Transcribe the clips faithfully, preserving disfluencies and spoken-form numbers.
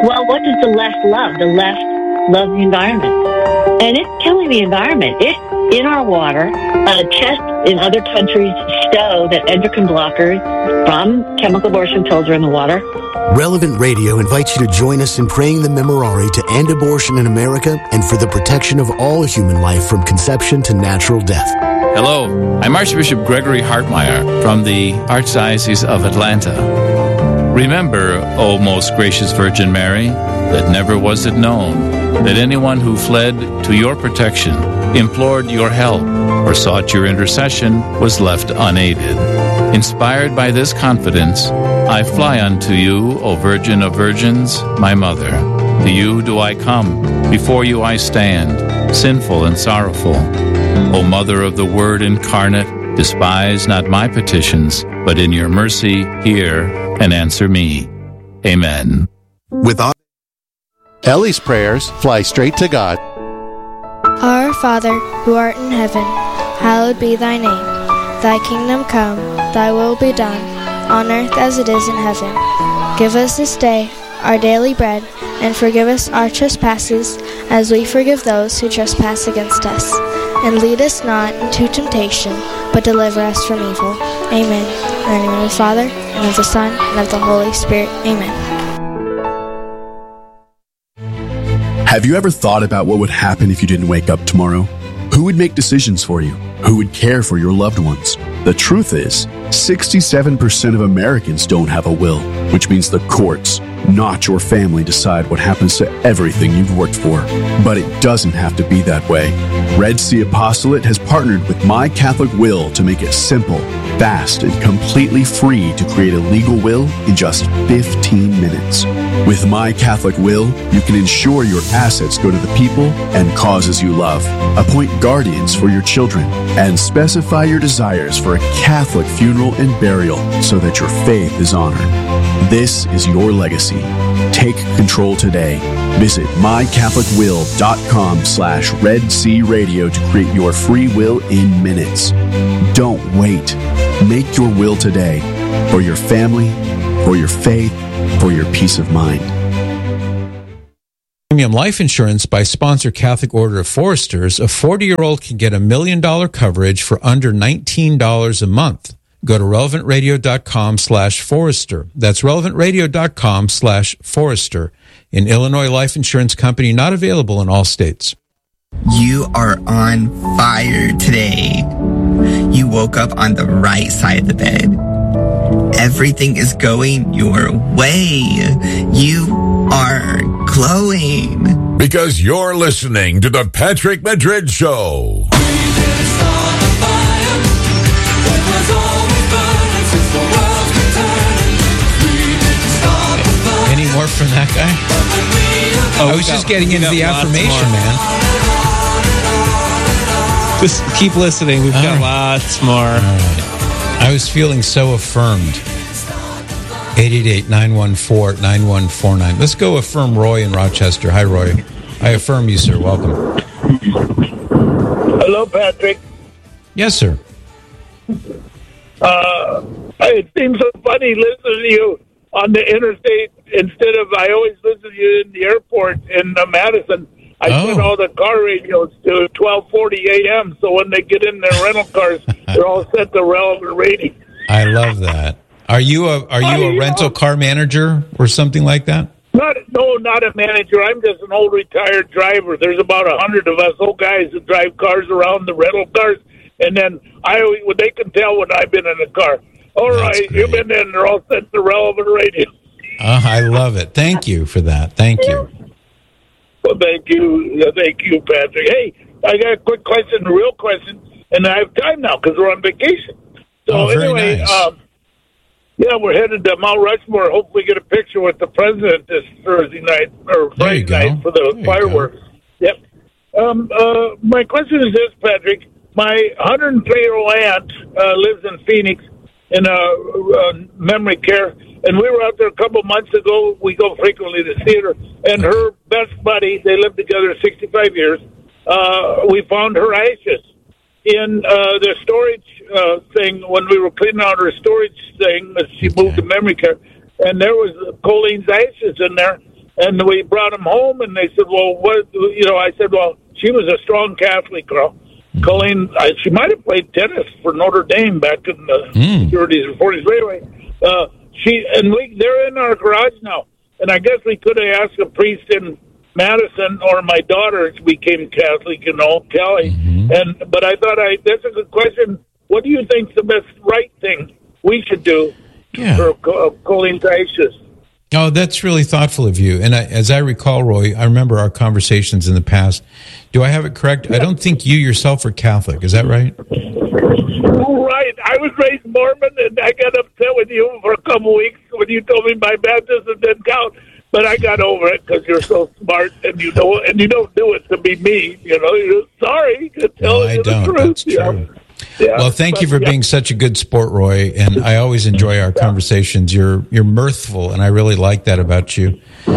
Well, what does the left love? The left loves the environment. And it's killing the environment. It's in our water. Uh, tests in other countries show that endocrine blockers from chemical abortion pills are in the water. Relevant Radio invites you to join us in praying the Memorare to end abortion in America and for the protection of all human life from conception to natural death. Hello, I'm Archbishop Gregory Hartmeyer from the Archdiocese of Atlanta. Remember, O most gracious Virgin Mary, that never was it known that anyone who fled to your protection, implored your help, or sought your intercession was left unaided. Inspired by this confidence, I fly unto you, O Virgin of Virgins, my Mother. To you do I come, before you I stand, sinful and sorrowful. O Mother of the Word incarnate, despise not my petitions, but in your mercy hear and answer me. Amen. With Ellie's prayers fly straight to God. Our Father, who art in heaven, hallowed be thy name. Thy kingdom come, thy will be done, on earth as it is in heaven. Give us this day our daily bread, and forgive us our trespasses, as we forgive those who trespass against us. And lead us not into temptation, but deliver us from evil. Amen. In the name of the Father, and of the Son, and of the Holy Spirit. Amen. Have you ever thought about what would happen if you didn't wake up tomorrow? Who would make decisions for you? Who would care for your loved ones? The truth is, sixty-seven percent of Americans don't have a will, which means the courts, not your family, decide what happens to everything you've worked for. But it doesn't have to be that way. Red Sea Apostolate has partnered with My Catholic Will to make it simple, fast, and completely free to create a legal will in just fifteen minutes. With My Catholic Will, you can ensure your assets go to the people and causes you love, appoint guardians for your children, and specify your desires for a Catholic funeral and burial so that your faith is honored. This is your legacy. Take control today. Visit mycatholicwill.com slash Red Sea Radio to create your free will in minutes. Don't wait. Make your will today for your family, for your faith, for your peace of mind. Premium life insurance by sponsor Catholic Order of Foresters. A forty-year-old can get a million dollar coverage for under nineteen dollars a month. Go to relevantradio.com slash Forester. That's relevantradio.com slash Forester. An Illinois life insurance company not available in all states. You are on fire today. You woke up on the right side of the bed. Everything is going your way. You are glowing. Because you're listening to the Patrick Madrid Show. Any more from that guy? Oh, I was got, just getting into the affirmation, man. Just keep listening. We've All got right. lots more. Right. I was feeling so affirmed. eight eight eight, nine one four, nine one four nine. Let's go affirm Roy in Rochester. Hi, Roy. I affirm you, sir. Welcome. Hello, Patrick. Yes, sir. Uh, it seems so funny listening to you on the interstate instead of, I always listen to you in the airport in uh, Madison. I oh. set all the car radios to twelve forty a.m. so when they get in their rental cars, they're all set to relevant rating. I love that. Are you a are you a rental car manager or something like that? Not no, not a manager. I'm just an old retired driver. There's about a hundred of us old guys that drive cars around, the rental cars, and then I always, they can tell when I've been in a car. All That's right, great. You've been in. They're all set to relevant radio. Uh, I love it. Thank you for that. Thank you. Well, thank you, thank you, Patrick. Hey, I got a quick question, a real question, and I have time now because we're on vacation. So oh, very anyway, nice. um, yeah, we're headed to Mount Rushmore. Hopefully, get a picture with the president this Thursday night or Friday night for the there fireworks. Yep. Um, uh, my question is this, Patrick. My one hundred three-year-old aunt uh, lives in Phoenix in a, a memory care, and we were out there a couple months ago. We go frequently to see her, and her best buddy, they lived together sixty-five years, uh, we found her ashes in uh, the storage uh, thing when we were cleaning out her storage thing as she okay. moved to memory care, and there was Colleen's ashes in there, And we brought him home, and they said, well, what, you know, I said, well, she was a strong Catholic girl. Mm. Colleen, I, she might have played tennis for Notre Dame back in the mm. thirties or forties. But anyway, uh, she, and we, they're in our garage now. And I guess we could have asked a priest in Madison, or my daughter became Catholic, you know, Kelly. Mm-hmm. And but I thought I that's a good question. What do you think's the best right thing we should do yeah. for uh, Colleen's ashes? Oh, that's really thoughtful of you. And I, as I recall, Roy, I remember our conversations in the past. Do I have it correct? Yeah. I don't think you yourself are Catholic. Is that right? Right. I was raised Mormon, and I got upset with you for a couple weeks when you told me my baptism didn't count. But I got over it because you're so smart, and you know, and you don't do it to be me. You know, you're sorry to tell no, I you don't. the truth. That's true. Yeah, well, thank but, you for yeah. being such a good sport, Roy, and I always enjoy our conversations. You're you're mirthful, and I really like that about you.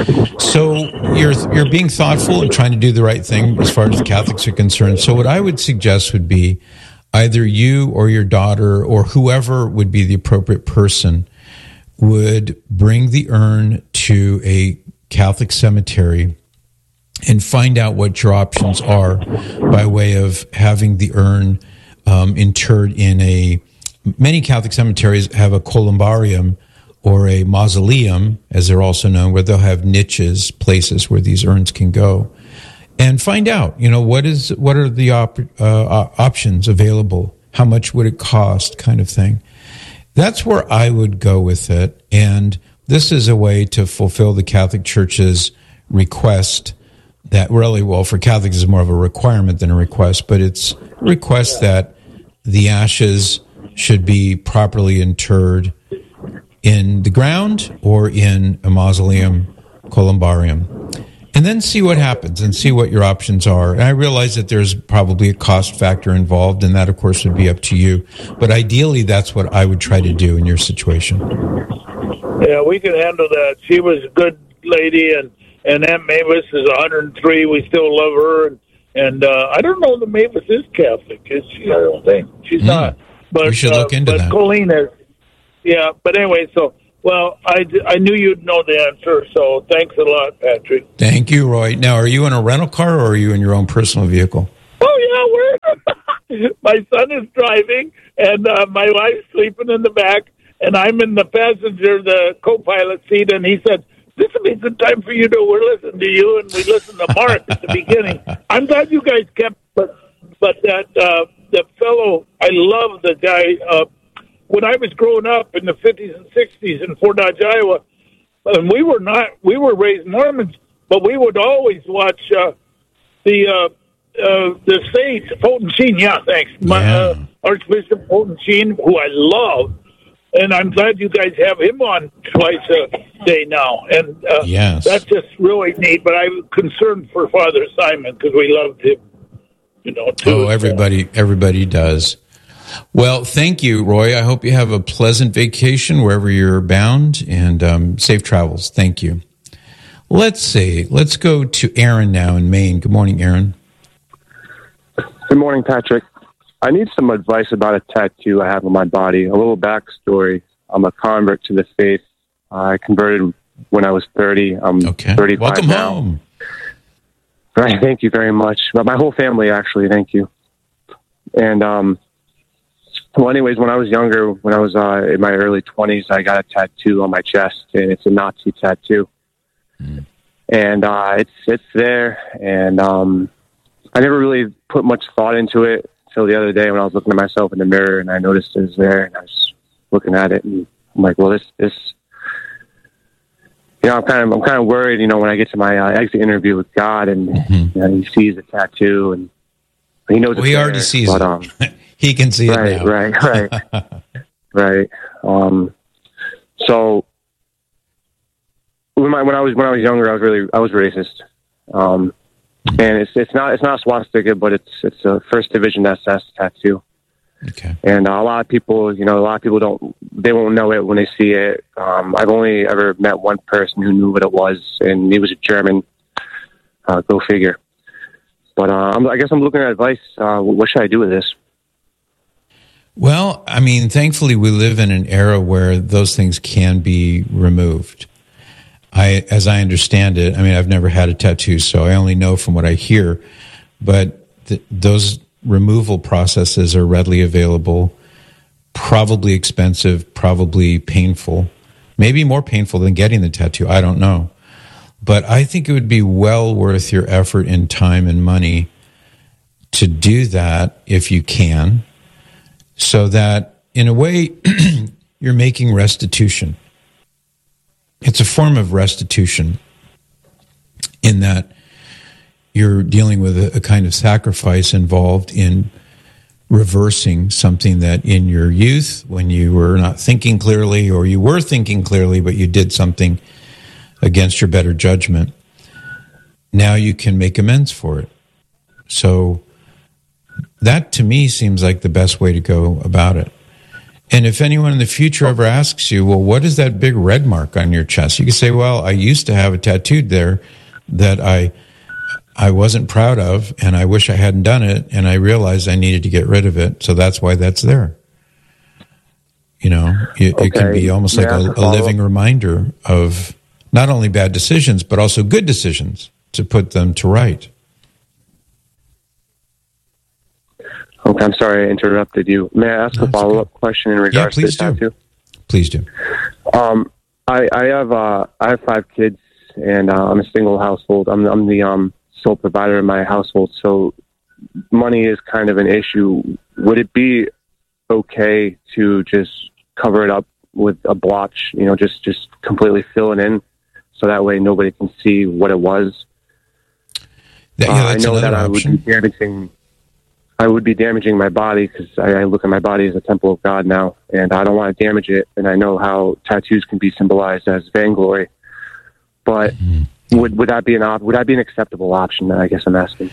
So you're you're being thoughtful and trying to do the right thing as far as the Catholics are concerned. So what I would suggest would be either you or your daughter or whoever would be the appropriate person would bring the urn to a Catholic cemetery and find out what your options are by way of having the urn Um, interred in a, many Catholic cemeteries have a columbarium or a mausoleum, as they're also known, where they'll have niches, places where these urns can go, and find out, you know, what is, what are the op, uh, options available? How much would it cost, kind of thing. That's where I would go with it. And this is a way to fulfill the Catholic Church's request that really, well, for Catholics is more of a requirement than a request, but it's a request that the ashes should be properly interred in the ground or in a mausoleum, columbarium, and then see what happens and see what your options are. And I realize that there's probably a cost factor involved, and that, of course, would be up to you. But ideally, that's what I would try to do in your situation. Yeah, we can handle that. She was a good lady, and, and Aunt Mavis is one hundred three. We still love her, and And uh, I don't know that Mavis is Catholic. Is she? I don't think. She's mm. not. But, we should look uh, into but that. But Colleen is. Yeah, but anyway, so, well, I, I knew you'd know the answer, so thanks a lot, Patrick. Thank you, Roy. Now, are you in a rental car or are you in your own personal vehicle? Oh, yeah, we're my son is driving, and uh, my wife's sleeping in the back, and I'm in the passenger, the co-pilot seat, and he said, this would be a good time for you to, we're listening to you, and we listened to Mark at the beginning. I'm glad you guys kept, but, but that, uh, the fellow, I love the guy, uh, when I was growing up in the fifties and sixties in Fort Dodge, Iowa, and we were not, we were raised Mormons, but we would always watch, uh, the, uh, uh, the saints, Fulton Sheen, yeah, thanks, My, yeah. uh, Archbishop Fulton Sheen, who I love. And I'm glad you guys have him on twice a day now. And uh, yes. that's just really neat. But I'm concerned for Father Simon because we loved him, you know, too. Oh, everybody, everybody does. Well, thank you, Roy. I hope you have a pleasant vacation wherever you're bound, and um, safe travels. Thank you. Let's see. Let's go to Aaron now in Maine. Good morning, Aaron. Good morning, Patrick. I need some advice about a tattoo I have on my body. A little backstory. I'm a convert to the faith. I converted when I was thirty. I'm okay. thirty-five Welcome now. home. Right. Thank you very much. But my whole family, actually. Thank you. And, um, well, anyways, when I was younger, when I was uh, in my early twenties, I got a tattoo on my chest, and it's a Nazi tattoo. Mm. And uh, it's it's there, and um, I never really put much thought into it until the other day when I was looking at myself in the mirror, and I noticed it was there, and I was looking at it, and I'm like, well, this, this, you know, I'm kind of, I'm kind of worried, you know, when I get to my uh, exit interview with God, and mm-hmm. you know, he sees the tattoo, and he knows. Well, he already there, sees but, um, it. He can see right, it now. Right, right, right, right. Um, so when I when I was when I was younger, I was really I was racist. Um, And it's it's not it's not a swastika, but it's it's a first division S S tattoo. Okay. And uh, a lot of people, you know, a lot of people don't they won't know it when they see it. Um, I've only ever met one person who knew what it was, and he was a German. Uh, go figure. But uh, I'm, I guess I'm looking at advice. Uh, what should I do with this? Well, I mean, thankfully, we live in an era where those things can be removed. I, as I understand it, I mean, I've never had a tattoo, so I only know from what I hear, but th- those removal processes are readily available, probably expensive, probably painful, maybe more painful than getting the tattoo. I don't know. But I think it would be well worth your effort and time and money to do that if you can, so that in a way you're making restitution. It's a form of restitution in that you're dealing with a, a kind of sacrifice involved in reversing something that in your youth, when you were not thinking clearly, or you were thinking clearly, but you did something against your better judgment, now you can make amends for it. So that to me seems like the best way to go about it. And if anyone in the future ever asks you, well, what is that big red mark on your chest? You can say, well, I used to have a tattooed there that I I wasn't proud of, and I wish I hadn't done it, and I realized I needed to get rid of it, so that's why that's there. You know, it, okay. it can be almost like a, a living reminder of not only bad decisions, but also good decisions to put them to right. Okay, I'm sorry I interrupted you. May I ask no, a follow-up okay. question in regards yeah, to the tattoo? Please do. Um, I, I have uh, I have five kids, and uh, I'm a single household. I'm I'm the um, sole provider in my household, so money is kind of an issue. Would it be okay to just cover it up with a blotch? You know, just just completely fill it in, so that way nobody can see what it was. Yeah, uh, I know that option. I would be damaging. I would be damaging my body, because I, I look at my body as a temple of God now, and I don't want to damage it. And I know how tattoos can be symbolized as vainglory. But mm-hmm. would would that be an op- would that be an acceptable option? I guess I'm asking.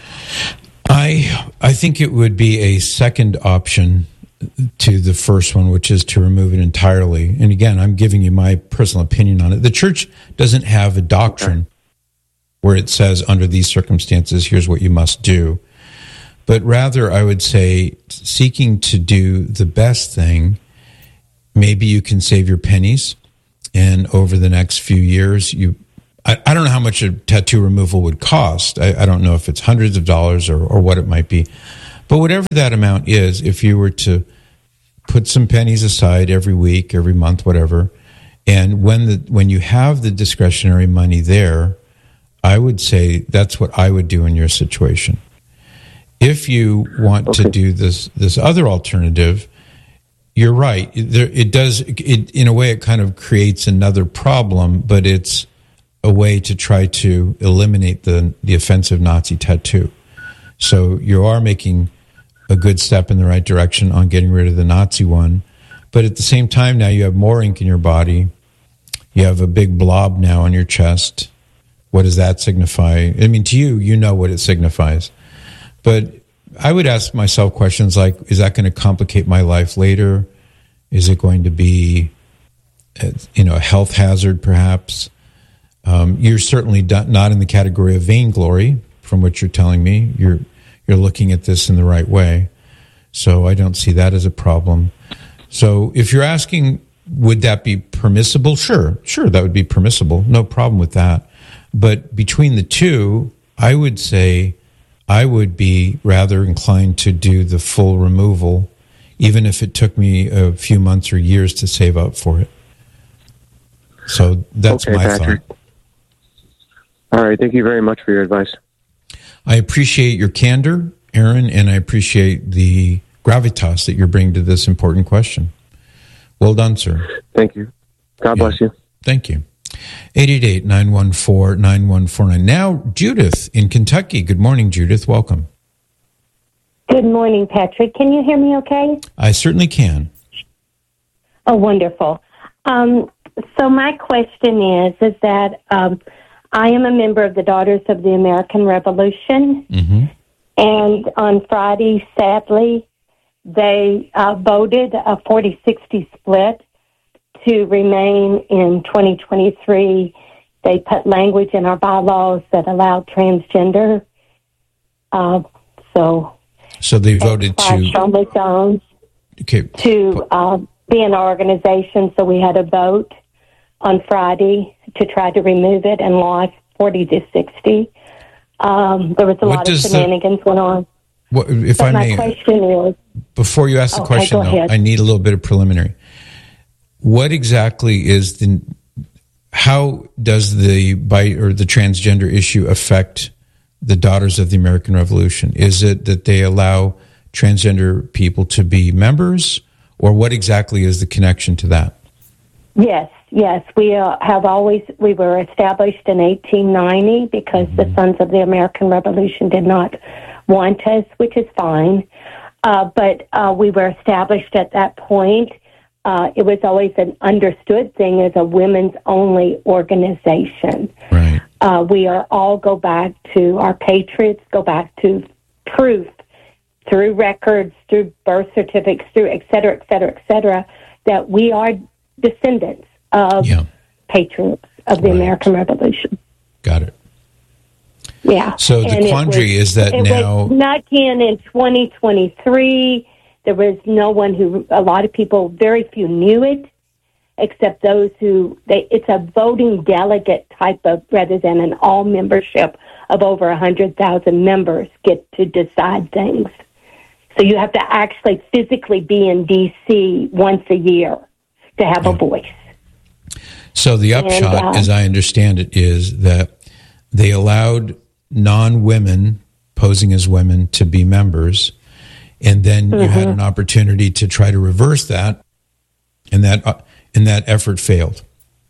I I think it would be a second option to the first one, which is to remove it entirely. And again, I'm giving you my personal opinion on it. The church doesn't have a doctrine okay. where it says, under these circumstances, here's what you must do. But rather, I would say, seeking to do the best thing, maybe you can save your pennies, and over the next few years, you, I, I don't know how much a tattoo removal would cost. I, I don't know if it's hundreds of dollars or, or what it might be. But whatever that amount is, if you were to put some pennies aside every week, every month, whatever, and when the when you have the discretionary money there, I would say that's what I would do in your situation. If you want okay. to do this this other alternative, you're right. There, it does, it, in a way, it kind of creates another problem, but it's a way to try to eliminate the, the offensive Nazi tattoo. So you are making a good step in the right direction on getting rid of the Nazi one. But at the same time, now you have more ink in your body. You have a big blob now on your chest. What does that signify? I mean, to you, you know what it signifies. But I would ask myself questions like, is that going to complicate my life later? Is it going to be, you know, a health hazard perhaps? Um, you're certainly not in the category of vainglory, from what you're telling me. You're you're looking at this in the right way. So I don't see that as a problem. So if you're asking, would that be permissible? Sure, sure, that would be permissible. No problem with that. But between the two, I would say I would be rather inclined to do the full removal, even if it took me a few months or years to save up for it. So that's okay, my Patrick. thought. All right. Thank you very much for your advice. I appreciate your candor, Aaron, and I appreciate the gravitas that you're bringing to this important question. Well done, sir. Thank you. God yeah. bless you. Thank you. eight eight eight, nine one four, nine one four nine. Now, Judith in Kentucky. Good morning, Judith. Welcome. Good morning, Patrick. Can you hear me okay? I certainly can. Oh, wonderful. Um, so my question is, is that um, I am a member of the Daughters of the American Revolution, mm-hmm. and on Friday, sadly, they uh, voted a forty sixty split to remain in twenty twenty-three. They put language in our bylaws that allowed transgender. Uh, so, so they voted to Shomla Jones okay. to uh, be an organization. So we had a vote on Friday to try to remove it and lost forty to sixty. Um, there was a What lot of does the- shenanigans went on. What, if But I my may, question is, before you ask the Okay, question, go though, ahead. I need a little bit of preliminary. What exactly is the? How does the bi or the transgender issue affect the Daughters of the American Revolution? Is it that they allow transgender people to be members, or what exactly is the connection to that? yes, yes, we uh, have always, we were established in eighteen ninety because the Sons of the American Revolution did not want us, which is fine. Uh, but uh, we were established at that point. Uh, it was always an understood thing as a women's only organization. Right. Uh, we are all go back to our patriots, go back to proof through records, through birth certificates, through et cetera, et cetera, et cetera, that we are descendants of Yeah. patriots of the American Revolution. Got it. Yeah. So the And it quandary was- is that it now- was snuck in in twenty twenty-three. There was no one who, a lot of people, very few knew it, except those who, they, it's a voting delegate type of, rather than an all membership of over one hundred thousand members get to decide things. So you have to actually physically be in D C once a year to have a voice. So the And, upshot, uh, as I understand it, is that they allowed non-women posing as women to be members, and then you had Mhm. an opportunity to try to reverse that, and that uh, and that effort failed.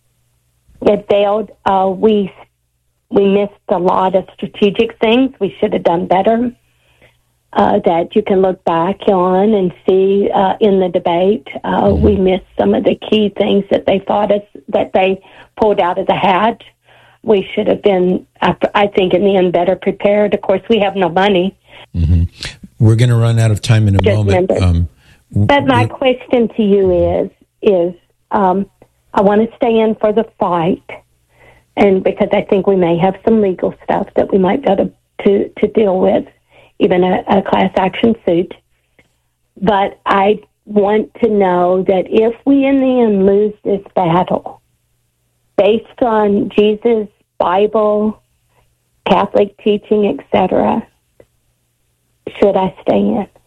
It failed. Uh, we we missed a lot of strategic things. We should have done better. Uh, that you can look back on and see uh, in the debate. Uh, we missed some of the key things that they thought us that they pulled out of the hat. We should have been, I think, in the end, better prepared. Of course, we have no money. hmm We're going to run out of time in a Just moment. members. Um, But my question to you is, is um, I want to stay in for the fight, and because I think we may have some legal stuff that we might be able to, to, to deal with, even a, a class action suit. But I want to know that if we in the end lose this battle, based on Jesus, Bible, Catholic teaching, et cetera, should I stay in?